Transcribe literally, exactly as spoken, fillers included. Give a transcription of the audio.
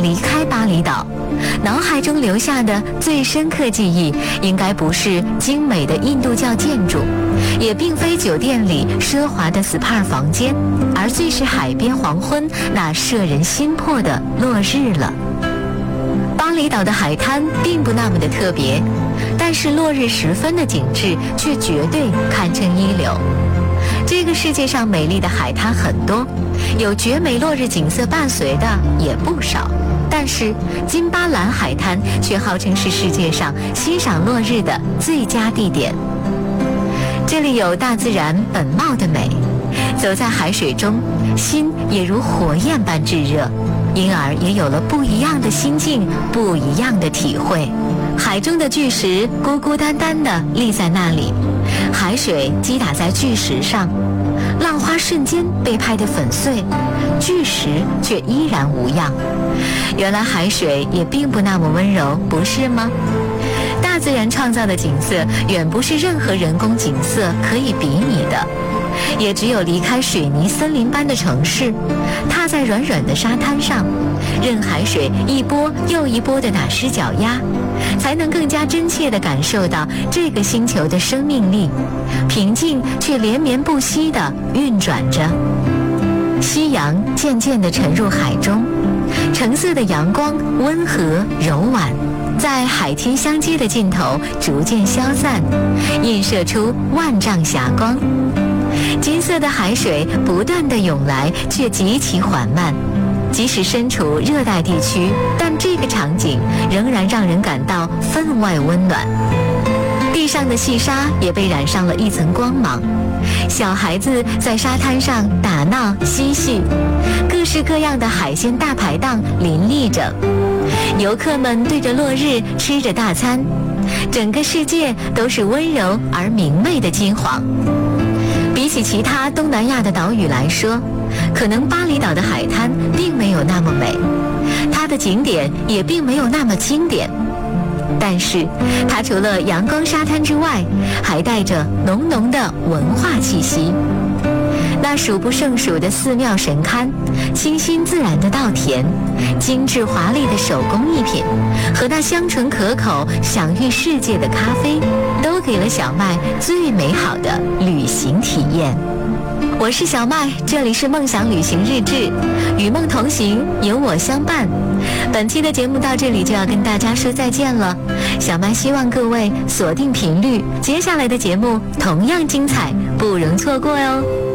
离开巴厘岛，脑海中留下的最深刻记忆，应该不是精美的印度教建筑，也并非酒店里奢华的 S P A 房间，而最是海边黄昏那摄人心魄的落日了。巴厘岛的海滩并不那么的特别，但是落日时分的景致却绝对堪称一流。这个世界上美丽的海滩很多，有绝美落日景色伴随的也不少，但是金巴兰海滩却号称是世界上欣赏落日的最佳地点。这里有大自然本貌的美，走在海水中，心也如火焰般炙热，因而也有了不一样的心境，不一样的体会。海中的巨石孤孤单单地立在那里，海水击打在巨石上，浪花瞬间被拍得粉碎，巨石却依然无恙。原来海水也并不那么温柔，不是吗？大自然创造的景色远不是任何人工景色可以比拟的，也只有离开水泥森林般的城市，踏在软软的沙滩上，任海水一波又一波地打湿脚丫，才能更加真切地感受到这个星球的生命力，平静却连绵不息地运转着。夕阳渐渐地沉入海中，橙色的阳光温和柔婉，在海天相接的尽头逐渐消散，映射出万丈霞光。金色的海水不断地涌来，却极其缓慢。即使身处热带地区，但这个场景仍然让人感到分外温暖。地上的细沙也被染上了一层光芒，小孩子在沙滩上打闹嬉戏，各式各样的海鲜大排档林立着，游客们对着落日吃着大餐，整个世界都是温柔而明媚的金黄。比起其他东南亚的岛屿来说，可能巴厘岛的海滩并没有那么美，它的景点也并没有那么经典，但是它除了阳光沙滩之外，还带着浓浓的文化气息。那数不胜数的寺庙神龛，清新自然的稻田，精致华丽的手工艺品，和那香醇可口享誉世界的咖啡，都给了小麦最美好的旅行体验。我是小麦，这里是梦想旅行日志，与梦同行，有我相伴。本期的节目到这里就要跟大家说再见了，小麦希望各位锁定频率，接下来的节目同样精彩，不容错过哟。